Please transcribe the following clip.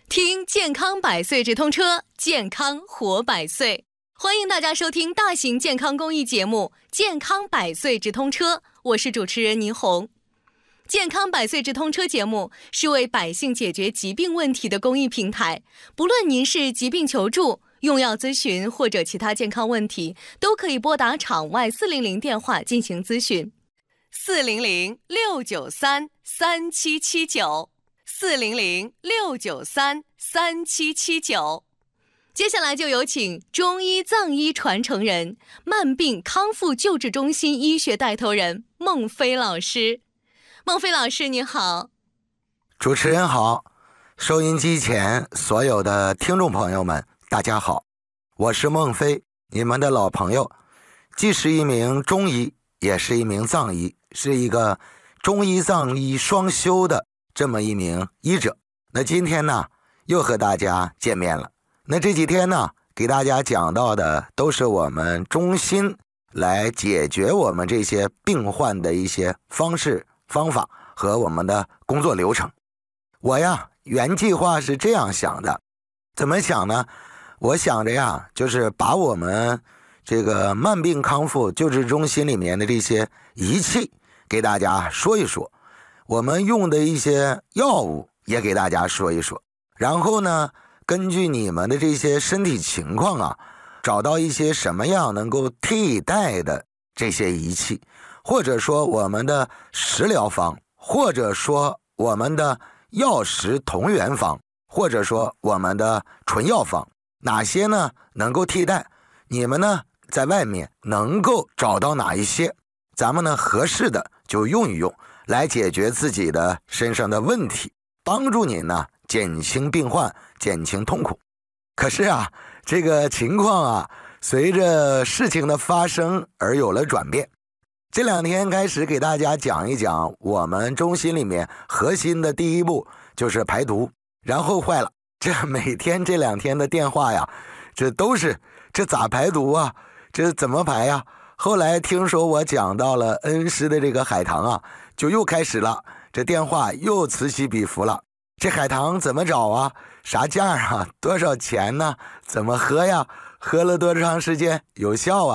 听健康百岁直通车，健康活百岁。欢迎大家收听大型健康公益节目《健康百岁直通车》，我是主持人倪虹。健康百岁直通车节目是为百姓解决疾病问题的公益平台，不论您是疾病求助、用药咨询或者其他健康问题，都可以拨打场外400电话进行咨询。400-693-3779，400-693-3779。接下来就有请中医藏医传承人、慢病康复救治中心医学带头人孟飞老师。孟飞老师您好。 主持人好，收音机前所有的听众朋友们大家好，我是孟飞，你们的老朋友，既是一名中医也是一名藏医，是一个中医藏医双修的这么一名医者。那今天呢又和大家见面了。那这几天呢给大家讲到的都是我们中心来解决我们这些病患的一些方式方法和我们的工作流程。我呀原计划是这样想的，怎么想呢？我想着呀，就是把我们这个慢病康复救治中心里面的这些仪器给大家说一说，我们用的一些药物也给大家说一说，然后呢根据你们的这些身体情况啊，找到一些什么样能够替代的这些仪器，或者说我们的食疗方，或者说我们的药食同源方，或者说我们的纯药方，哪些呢能够替代？你们呢在外面能够找到哪一些，咱们呢合适的就用一用，来解决自己的身上的问题，帮助你呢减轻病患，减轻痛苦。可是啊，这个情况啊，随着事情的发生而有了转变。这两天开始给大家讲一讲我们中心里面核心的第一步就是排毒，然后坏了，这每天这两天的电话呀，这都是这咋排毒啊，这怎么排呀？后来听说我讲到了恩施的这个海棠啊，就又开始了，这电话又此起彼伏了。这海棠怎么找啊？啥价啊？多少钱呢？怎么喝呀？喝了多长时间有效啊？